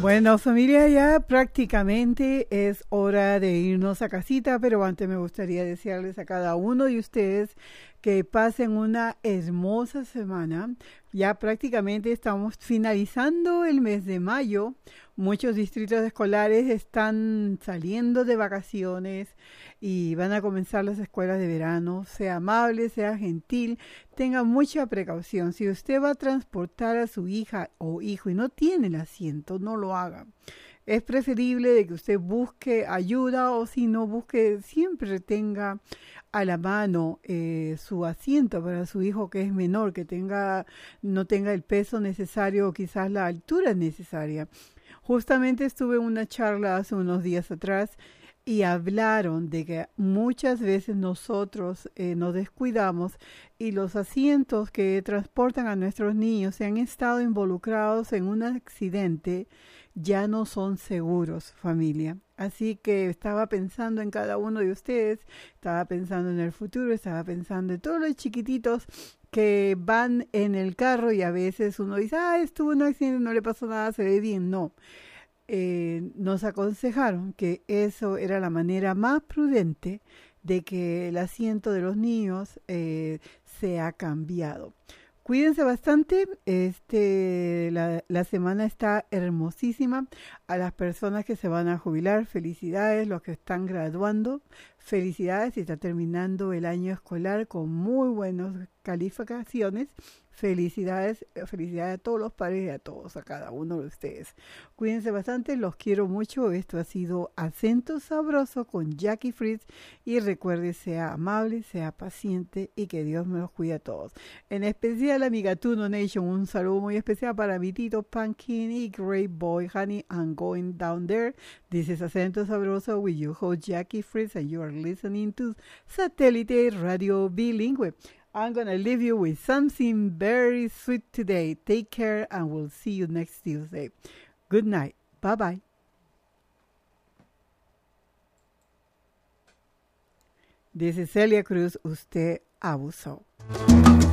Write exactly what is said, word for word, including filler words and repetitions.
Bueno, familia, ya prácticamente es hora de irnos a casita, pero antes me gustaría desearles a cada uno de ustedes que pasen una hermosa semana. Ya prácticamente estamos finalizando el mes de mayo. Muchos distritos escolares están saliendo de vacaciones y van a comenzar las escuelas de verano. Sea amable, sea gentil, tenga mucha precaución. Si usted va a transportar a su hija o hijo y no tiene el asiento, no lo haga. Es preferible de que usted busque ayuda o si no busque, siempre tenga a la mano eh, su asiento para su hijo que es menor, que tenga, no tenga el peso necesario o quizás la altura necesaria. Justamente estuve en una charla hace unos días atrás y hablaron de que muchas veces nosotros eh, nos descuidamos y los asientos que transportan a nuestros niños se han estado involucrados en un accidente, ya no son seguros, familia. Así que estaba pensando en cada uno de ustedes, estaba pensando en el futuro, estaba pensando en todos los chiquititos que van en el carro y a veces uno dice, ah, estuvo en un accidente, no le pasó nada, se ve bien. No, eh, nos aconsejaron que eso era la manera más prudente de que el asiento de los niños eh, sea cambiado. Cuídense bastante, este, la, la semana está hermosísima. A las personas que se van a jubilar, felicidades, los que están graduando, felicidades, y está terminando el año escolar con muy buenas calificaciones. Felicidades, felicidades a todos los padres y a todos, a cada uno de ustedes. Cuídense bastante, los quiero mucho. Esto ha sido Acento Sabroso con Jackie Fritz. Y recuerde, sea amable, sea paciente y que Dios me los cuide a todos. En especial a mi Gatuno Nation, un saludo muy especial para mi Tito Pumpkin y Great Boy Honey. I'm going down there. This is Acento Sabroso with your host Jackie Fritz and you are listening to Satellite Radio Bilingüe. I'm going to leave you with something very sweet today. Take care and we'll see you next Tuesday. Good night. Bye-bye. This is Celia Cruz. Usted abusó.